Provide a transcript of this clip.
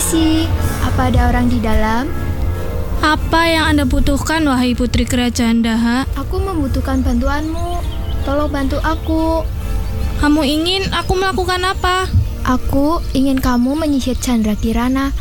Permisi, apa ada orang di dalam? Apa yang Anda butuhkan, wahai putri kerajaan Daha? Aku membutuhkan bantuanmu. Tolong bantu aku. Kamu ingin aku melakukan apa? Aku ingin kamu menyisir Chandra Kirana